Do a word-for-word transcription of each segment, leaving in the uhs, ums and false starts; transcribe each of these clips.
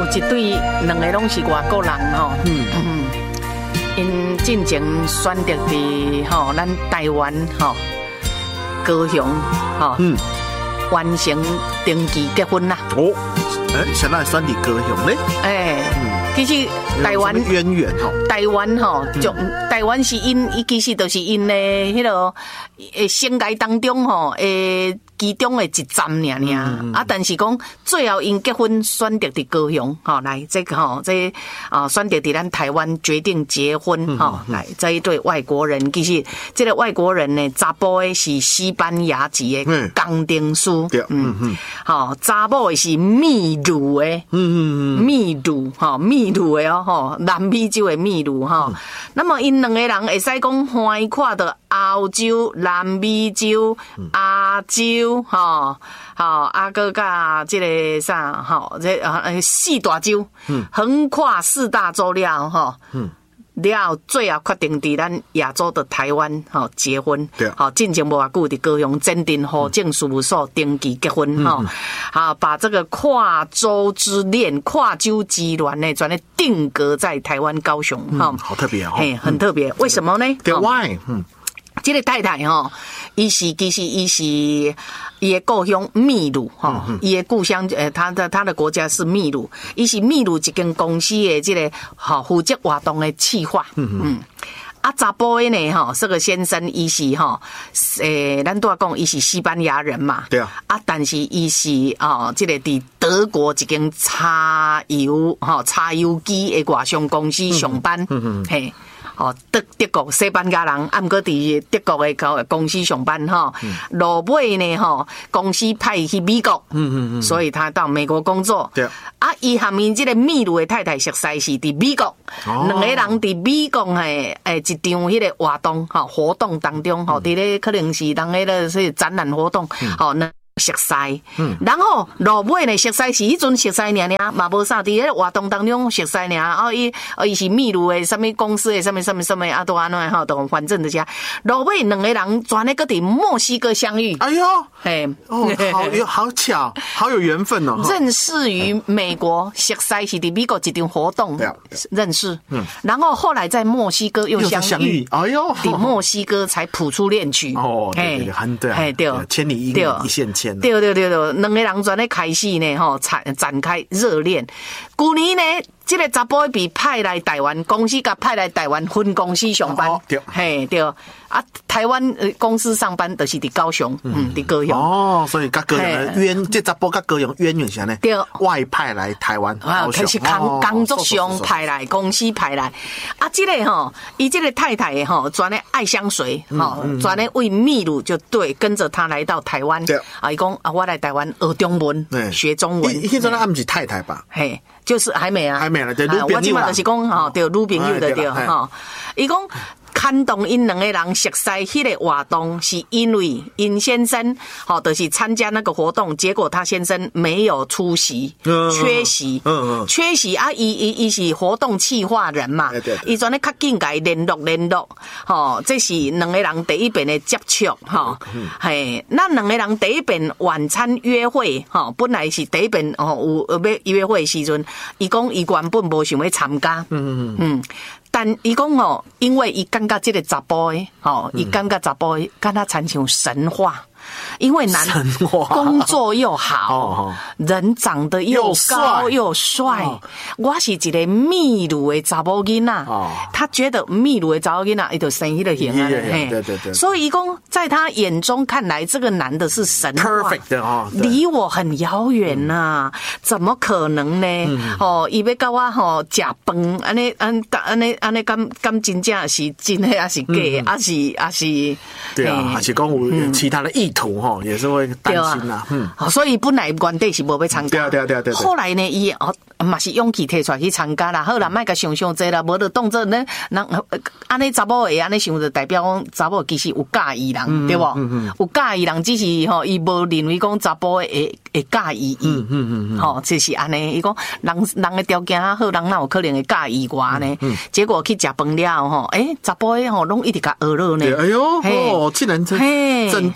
一对两个拢是外国人吼，嗯嗯，因进前选择伫吼咱台湾吼高雄吼，嗯，完成登记结婚啦。 哦，哎，现在选伫高雄咧， 哎，嗯，其实台湾渊源吼， 台湾吼，就台湾是因，伊其实都是因咧迄个诶生涯当中吼诶。其中的一站尔尔、嗯、啊，但是讲最后因结婚选择伫高雄，吼、哦、来这个吼、哦、这啊选择伫咱台湾决定结婚，吼、嗯、来这一对外国人，其实这个外国人呢，查甫的是西班牙籍的钢钉师，嗯嗯，好、嗯，查某的是秘鲁的，嗯嗯嗯，秘鲁哈秘鲁的哦，吼南美洲的秘鲁哈、哦嗯，那么因两个人会使讲欢看到澳洲、南美洲、亚洲。吼，好啊，个甲这个啥，吼，这呃四大洲，嗯，横跨四大洲了，吼，嗯，了最后决定伫咱亚洲的台湾，吼结婚，对，好，进前无偌久伫高雄鉴定户政事务所登记结婚，吼、嗯，好，把这个跨洲之恋、跨洲之恋呢，转来定格在台湾高雄，哈、嗯， 好特别哦， 嘿，很特别，嗯、为什么呢？ 对 ，Why？ 嗯。 这个太太吼，伊是其实伊是伊的故乡秘鲁吼，伊的故乡呃，他的他的国家是秘鲁，伊是秘鲁一间公司的这个吼负责活动的企划，嗯嗯。啊，查甫的呢吼，这个先生伊是吼，诶，咱都要讲伊是西班牙人嘛， 对啊， 啊，但是伊是哦，这个伫德国一间柴油吼柴油机的外商公司上班，嗯嗯，嘿。哦，德德国西班牙人，啊，毋过伫德国的公司上班吼，落尾呢吼，公司派去美国，嗯嗯嗯，所以他到美国工作。对啊，伊和伊这个秘鲁的太太熟悉是伫美国，两、哦、个人伫美国诶诶一场迄个活动吼活动当中吼，伫咧可能是人迄个是展览活动，吼、嗯。熟悉，嗯，然后落尾呢，熟悉是迄阵熟悉尔尔，嘛无啥伫咧活动当中熟悉尔，哦伊哦伊是秘鲁的什么公司的什么什么什么啊，都安怎吼，都反正这些落尾两个人转咧个伫墨西哥相遇， 哎呦，嘿，哦，好有好巧，好有缘分哦， 认识于美国，熟悉是伫美国一场活动认识，嗯，然后后来在墨西哥又相遇，相遇哎呦，伫墨西哥才谱出恋曲，哦，对对很对，哎对， 千里一一线牵。 对对对对，两个人转咧开始呢，吼，展展开热恋。去年呢，这个查甫被派来台湾，公司甲派来台湾分公司上班，哦、对，嘿对。啊，台湾公司上班就是伫高雄，嗯，伫高雄。 哦，所以甲高雄渊，这查甫甲高雄渊源啥呢？对，外派来台湾， 啊，开始工工作上派来，公司派来。啊，这个吼，伊这个太太吼，转咧爱相随，吼，转咧为秘鲁就对，跟着他来到台湾。对，啊，伊讲啊，我来台湾学中文，学中文。 迄阵还不是太太吧？ 嘿，就是还没啊， 还没了，对， 我即马就是讲吼，对，女朋友的对，吼，伊讲。牵动因两个人熟悉迄个活动，是因为因先生好，就是参加那个活动，结果他先生没有出席，嗯、缺席，嗯嗯，缺席啊！伊伊伊是活动企划人嘛，伊专咧较紧甲伊联络联络，吼，这是两个人第一遍的接触，吼，嘿，那两个人第一遍晚餐约会，吼，本来是第一遍哦有要约会的时阵，伊讲伊原本无想要参加，嗯嗯嗯。但伊讲哦，因为伊感觉这个查甫诶，吼，伊感觉查甫诶，跟他参像神话。因为男工作又好，人长得又高又帅，我是一个秘鲁的查某囡仔，他觉得秘鲁的查某囡仔伊就生迄个型啊，对对对，所以讲在他眼中看来，这个男的是神话 ，perfect 的哦，离我很遥远呐，怎么可能呢？哦，伊要甲我吼食饭，安尼安安尼安尼，敢敢真正是真的还是假？还是还是对啊，还是讲有其他的意图哈，也是会担心啦。嗯， 所以本来原底是无要参加， 对对对对。 后来呢，伊哦嘛是勇气提出来去参加啦。好啦，莫甲想象济啦，无就当做呢，人安尼查某会安尼想，就代表讲查某其实有介意人，对无？有介意人，只是吼伊无认为讲查甫会会介意伊。嗯嗯嗯。吼，就是安尼。伊讲人人的条件好，人哪有可能会介意我呢？结果去食饭了吼，诶，查甫诶吼拢一直甲学了呢。 哎呦，哦，竟然整整顿饭都在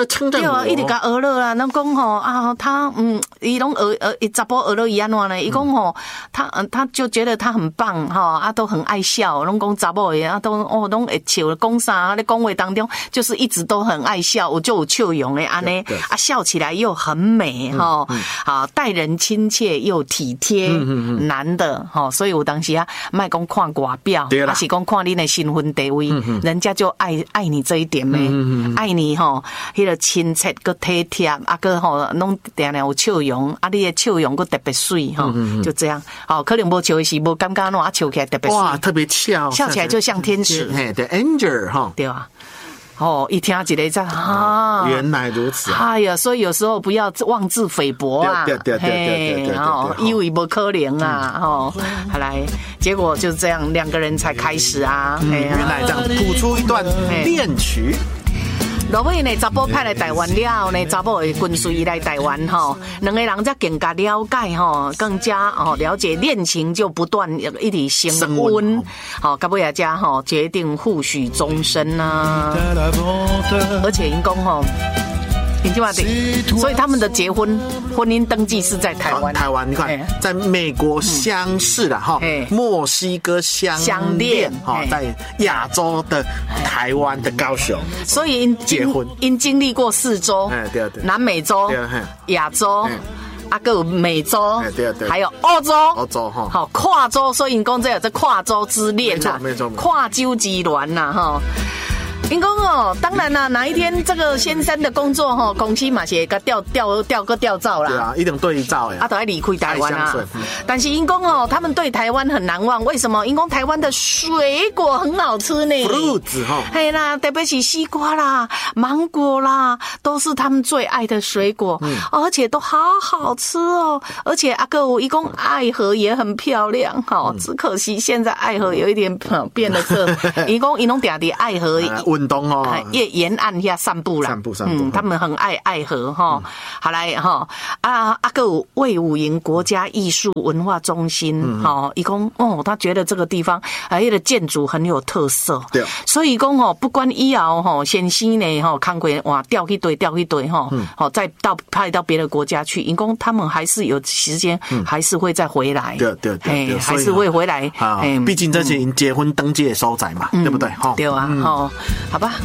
的称赞我。 对啊，一直甲俄勒啊，咱讲吼啊，他嗯，伊拢俄俄查甫俄勒伊安怎呢？伊讲吼，他嗯，他就觉得他很棒哈，啊，都很爱笑，拢讲查某的啊，都哦，拢会笑，讲啥？咧讲话当中就是一直都很爱笑，我就有笑容的安尼啊，笑起来又很美哈，啊，待人亲切又体贴，男的哈，所以我当时啊，卖讲看外表，还是讲看你的身份地位，人家就爱爱你这一点咩，爱你吼，迄个亲切个体贴，啊个吼，拢定定有笑容，啊你的笑容个特别水哈，就这样，哦，可能无笑的时无感觉喏，啊笑起来特别哇，特别笑， 笑起来就像天使， 嘿，对 ，angel 哈， 对啊。哦，一听一个在啊， 原来如此。 哎呀，所以有时候不要妄自菲薄啊， 对对对对对对， 哦，以为不可能啊，哦，后来结果就这样，两个人才开始啊， 原来这样谱出一段恋曲。 落尾呢，查甫派来台湾了后呢，查某会跟随来台湾吼，两个人才更加了解吼，更加哦了解恋情就不断一直升温，好，到尾啊家吼决定互许终身啊，而且因讲吼。所以他们的结婚婚姻登记是在台湾。 台湾，你看，在美国相识了哈，墨西哥相相恋哈，在亚洲的台湾的高雄， 所以因结婚， 因经历过四周， 对对， 南美洲、亚洲。啊，个有美洲， 对对， 还有欧洲， 欧洲哈， 好跨洲，所以因讲这有这跨洲之恋呐， 没错没错， 跨洲之恋呐哈。因讲哦，当然啦，哪一天这个先生的工作哈，公司嘛是个调调调个调照啦， 对啊，一定对照呀， 啊，都要离开台湾啊。但是因讲哦，他们对台湾很难忘，为什么？因讲台湾的水果很好吃呢 ，fruits 哈， 嘿啦，特别是西瓜啦、芒果啦，都是他们最爱的水果，嗯、而且都好好吃哦。而且阿哥，我一共爱河也很漂亮，哈、嗯，只可惜现在爱河有一点变了色，一共一弄点的爱河。 运动哦， 沿沿岸下散步啦， 散步散步， 嗯，他们很爱爱河哈。好来哈啊，阿个魏武营国家艺术文化中心哈，一共哦，他觉得这个地方啊，那个建筑很有特色， 对， 所以讲哦，不管以后哈，先生呢哈，看过哇，调一堆调一堆哈，好，再到派到别的国家去，因公他们还是有时间，还是会再回来， 对对对， 还是会回来， 啊，毕竟这是结婚登记的所在嘛，对不对？哈， 对啊，哈，好吧。